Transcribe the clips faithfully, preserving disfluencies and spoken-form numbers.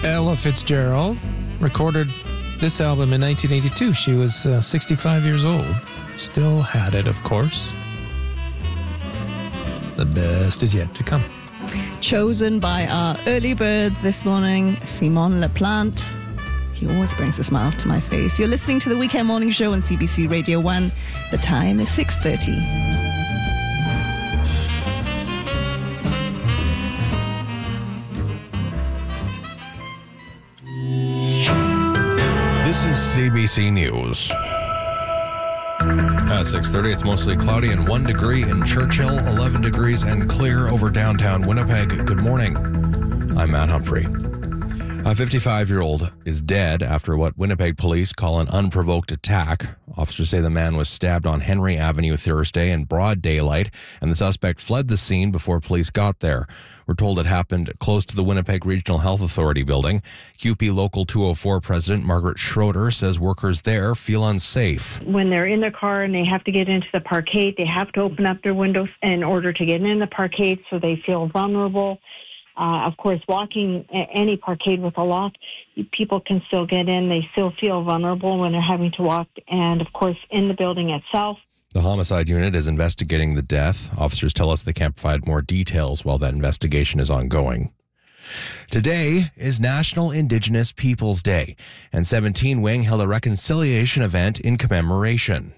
Ella Fitzgerald recorded this album in nineteen eighty-two. She was uh, sixty-five years old. Still had it, of course. The best is yet to come. Chosen by our early bird this morning, Simon LaPlante. He always brings a smile to my face. You're listening to the Weekend Morning Show on C B C Radio one. The time is six thirty. This is C B C News. At six thirty, it's mostly cloudy and one degree in Churchill, eleven degrees and clear over downtown Winnipeg. Good morning. I'm Matt Humphrey. A fifty-five-year-old is dead after what Winnipeg police call an unprovoked attack. Officers say the man was stabbed on Henry Avenue Thursday in broad daylight, and the suspect fled the scene before police got there. We're told it happened close to the Winnipeg Regional Health Authority building. Q P Local two oh four President Margaret Schroeder says workers there feel unsafe. When they're in their car and they have to get into the parkade, they have to open up their windows in order to get in the parkade, so they feel vulnerable. Uh, of course, walking any parkade with a lock, people can still get in. They still feel vulnerable when they're having to walk. And, of course, in the building itself. The homicide unit is investigating the death. Officers tell us they can't provide more details while that investigation is ongoing. Today is National Indigenous Peoples Day, and seventeen Wing held a reconciliation event in commemoration.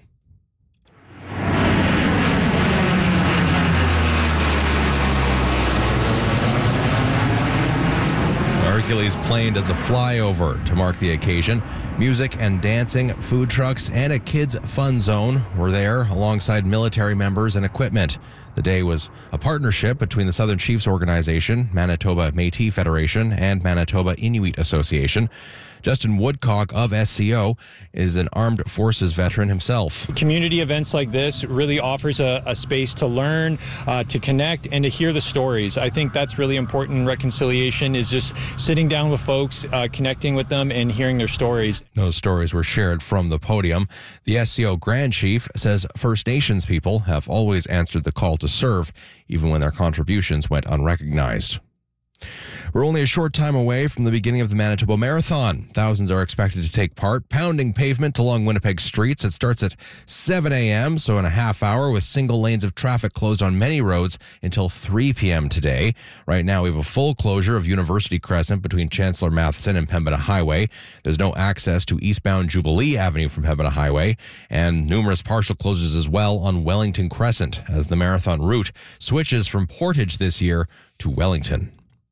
Hercules plane does a flyover to mark the occasion. Music and dancing, food trucks, and a kids' fun zone were there alongside military members and equipment. The day was a partnership between the Southern Chiefs Organization, Manitoba Métis Federation, and Manitoba Inuit Association. Justin Woodcock of S C O is an armed forces veteran himself. Community events like this really offers a, a space to learn, uh, to connect, and to hear the stories. I think that's really important. Reconciliation is just sitting down with folks, uh, connecting with them, and hearing their stories. Those stories were shared from the podium. The S C O Grand Chief says First Nations people have always answered the call to serve, even when their contributions went unrecognized. We're only a short time away from the beginning of the Manitoba Marathon. Thousands are expected to take part, pounding pavement along Winnipeg streets. It starts at seven a.m., so in a half hour, with single lanes of traffic closed on many roads until three p.m. today. Right now, we have a full closure of University Crescent between Chancellor Matheson and Pembina Highway. There's no access to eastbound Jubilee Avenue from Pembina Highway, and numerous partial closures as well on Wellington Crescent as the marathon route switches from Portage this year to Wellington.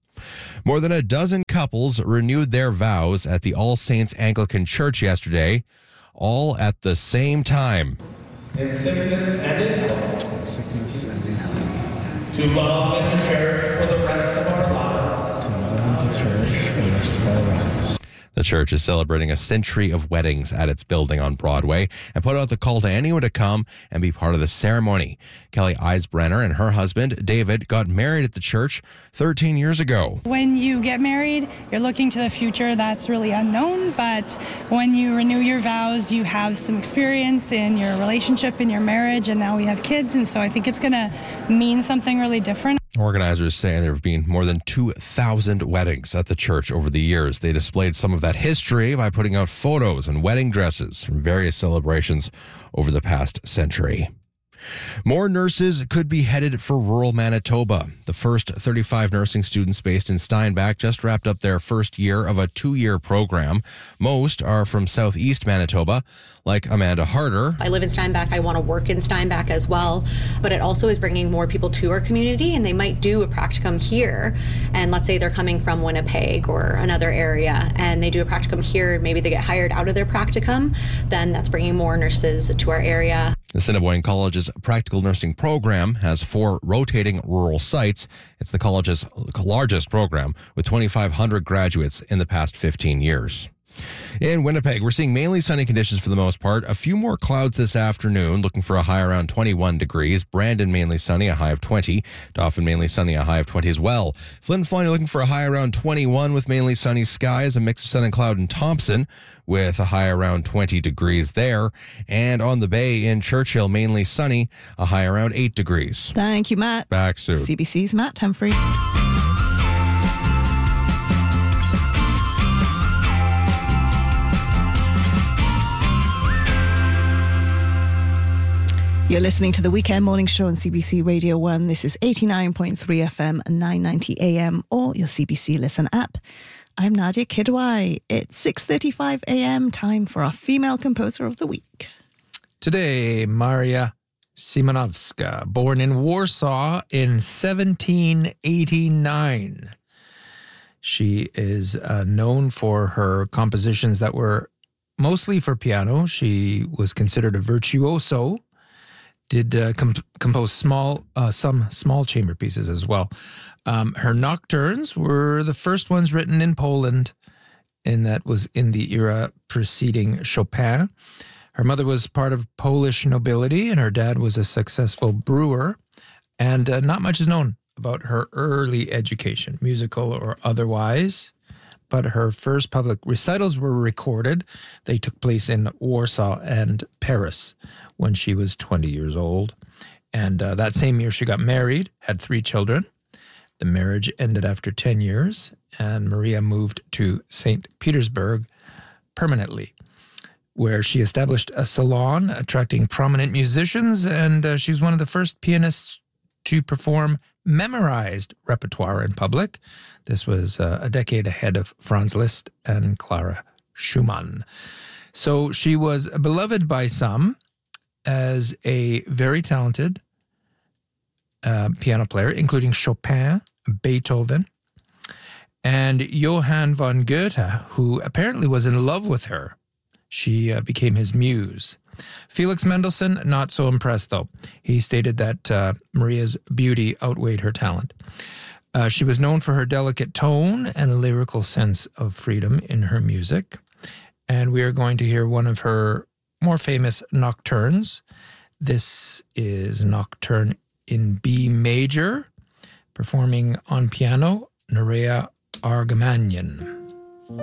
More than a dozen couples renewed their vows at the All Saints Anglican Church yesterday, all at the same time. In sickness and in health. Sickness and in health. To love and to cherish for the rest of our lives. To love and to cherish for the rest of our lives. The church is celebrating a century of weddings at its building on Broadway and put out the call to anyone to come and be part of the ceremony. Kelly Eisbrenner and her husband, David, got married at the church thirteen years ago. When you get married, you're looking to the future that's really unknown, but when you renew your vows, you have some experience in your relationship, in your marriage, and now we have kids, and so I think it's going to mean something really different. Organizers say there have been more than two thousand weddings at the church over the years. They displayed some of that history by putting out photos and wedding dresses from various celebrations over the past century. More nurses could be headed for rural Manitoba. The first thirty-five nursing students based in Steinbach just wrapped up their first year of a two-year program. Most are from southeast Manitoba, like Amanda Harder. I live in Steinbach. I want to work in Steinbach as well, but it also is bringing more people to our community, and they might do a practicum here. And let's say they're coming from Winnipeg or another area, and they do a practicum here, and maybe they get hired out of their practicum, then that's bringing more nurses to our area. The Assiniboine College's practical nursing program has four rotating rural sites. It's the college's largest program, with twenty-five hundred graduates in the past fifteen years. In Winnipeg, we're seeing mainly sunny conditions for the most part. A few more clouds this afternoon, looking for a high around twenty-one degrees. Brandon mainly sunny, a high of twenty. Dauphin mainly sunny, a high of twenty as well. Flin Flon, you're looking for a high around twenty-one with mainly sunny skies. A mix of sun and cloud in Thompson with a high around twenty degrees there. And on the bay in Churchill, mainly sunny, a high around eight degrees. Thank you, Matt. Back soon. C B C's Matt Humphrey. You're listening to the Weekend Morning Show on C B C Radio one. This is eighty-nine point three F M and nine ninety A M or your C B C Listen app. I'm Nadia Kidwai. It's six thirty-five A M, time for our Female Composer of the Week. Today, Maria Szymanowska, born in Warsaw in seventeen eighty-nine. She is uh, known for her compositions that were mostly for piano. She was considered a virtuoso, did uh, comp- compose small, uh, some small chamber pieces as well. Um, her nocturnes were the first ones written in Poland, and that was in the era preceding Chopin. Her mother was part of Polish nobility, and her dad was a successful brewer, and uh, not much is known about her early education, musical or otherwise, but her first public recitals were recorded. They took place in Warsaw and Paris when she was twenty years old. And uh, that same year she got married, had three children. The marriage ended after ten years, and Maria moved to Saint Petersburg permanently, where she established a salon attracting prominent musicians, and uh, she's one of the first pianists to perform memorized repertoire in public. This was uh, a decade ahead of Franz Liszt and Clara Schumann. So she was beloved by some as a very talented uh, piano player, including Chopin, Beethoven, and Johann von Goethe, who apparently was in love with her. She uh, became his muse. Felix Mendelssohn, not so impressed, though. He stated that uh, Maria's beauty outweighed her talent. Uh, she was known for her delicate tone and a lyrical sense of freedom in her music. And we are going to hear one of her more famous nocturnes. This is Nocturne in B major, performing on piano, Nerea Argamanian.